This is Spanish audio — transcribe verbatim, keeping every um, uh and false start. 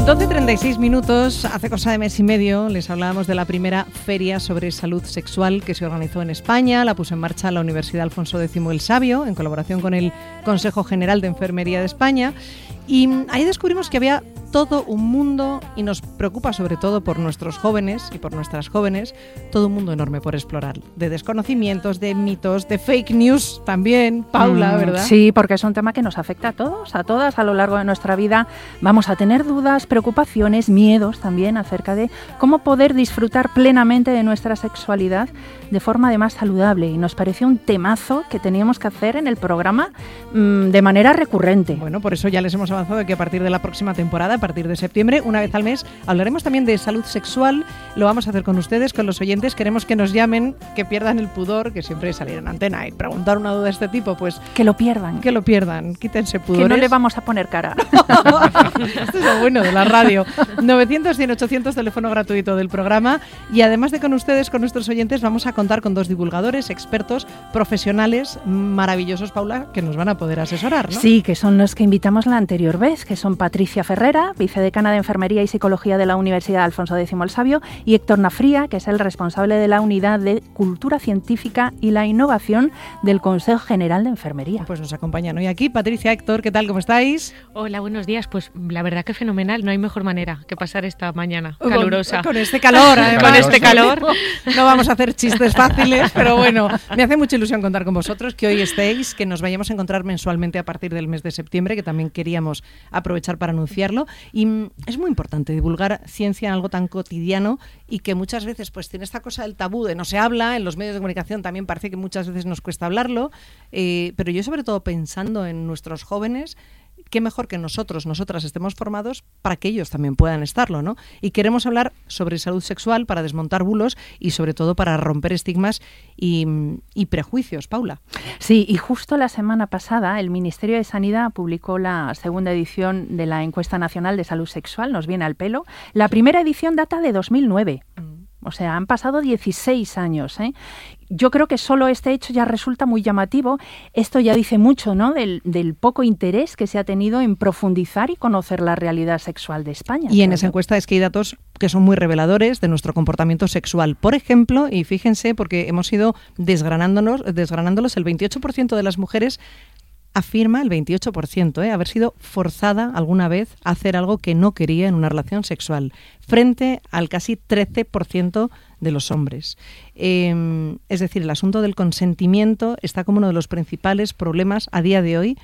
doce treinta y seis minutos, hace cosa de mes y medio les hablábamos de la primera feria sobre salud sexual que se organizó en España. La puso en marcha la Universidad Alfonso X el Sabio en colaboración con el Consejo General de Enfermería de España, y ahí descubrimos que había todo un mundo, y nos preocupa sobre todo por nuestros jóvenes y por nuestras jóvenes, todo un mundo enorme por explorar, de desconocimientos, de mitos, de fake news también, Paula, mm, ¿verdad? Sí, porque es un tema que nos afecta a todos, a todas a lo largo de nuestra vida. Vamos a tener dudas, preocupaciones, miedos también acerca de cómo poder disfrutar plenamente de nuestra sexualidad de forma además saludable, y nos pareció un temazo que teníamos que hacer en el programa mmm, de manera recurrente. Bueno, por eso ya les hemos avanzado de que a partir de la próxima temporada, a partir de septiembre, una vez al mes, hablaremos también de salud sexual. Lo vamos a hacer con ustedes, con los oyentes. Queremos que nos llamen, que pierdan el pudor, que siempre salir en antena y preguntar una duda de este tipo, pues... Que lo pierdan. Que lo pierdan, quítense pudores. Que no le vamos a poner cara. Esto es lo bueno de la radio. novecientos, cien, ochocientos, teléfono gratuito del programa. Y además de con ustedes, con nuestros oyentes, vamos a contar con dos divulgadores, expertos, profesionales maravillosos, Paula, que nos van a poder asesorar, ¿no? Sí, que son los que invitamos la anterior vez, que son Patricia Ferrera, vicedecana de Enfermería y Psicología de la Universidad Alfonso X el Sabio, y Héctor Nafría, que es el responsable de la Unidad de Cultura Científica y la Innovación del Consejo General de Enfermería. Pues nos acompañan hoy aquí. Patricia, Héctor, ¿qué tal? ¿Cómo estáis? Hola, buenos días. Pues la verdad que fenomenal. No hay mejor manera que pasar esta mañana calurosa. Con, con este calor, además. Con este calor. No vamos a hacer chistes fáciles, pero bueno, me hace mucha ilusión contar con vosotros, que hoy estéis, que nos vayamos a encontrar mensualmente a partir del mes de septiembre, que también queríamos aprovechar para anunciarlo. Y mm, es muy importante divulgar ciencia en algo tan cotidiano y que muchas veces pues tiene esta cosa del tabú de no se habla, en los medios de comunicación también parece que muchas veces nos cuesta hablarlo, eh, pero yo sobre todo pensando en nuestros jóvenes, qué mejor que nosotros, nosotras estemos formados para que ellos también puedan estarlo, ¿no? Y queremos hablar sobre salud sexual para desmontar bulos y sobre todo para romper estigmas y, y prejuicios, Paula. Sí, y justo la semana pasada el Ministerio de Sanidad publicó la segunda edición de la Encuesta Nacional de Salud Sexual, nos viene al pelo. La primera edición data de dos mil nueve. Mm. O sea, han pasado dieciséis años, ¿eh? Yo creo que solo este hecho ya resulta muy llamativo. Esto ya dice mucho, ¿no?, del, del poco interés que se ha tenido en profundizar y conocer la realidad sexual de España. Y en esa encuesta es que hay datos que son muy reveladores de nuestro comportamiento sexual. Por ejemplo, y fíjense, porque hemos ido desgranándonos, desgranándolos, el veintiocho por ciento de las mujeres afirma, el veintiocho por ciento, ¿eh? haber sido forzada alguna vez a hacer algo que no quería en una relación sexual, frente al casi trece por ciento de los hombres. Eh, es decir, el asunto del consentimiento está como uno de los principales problemas a día de hoy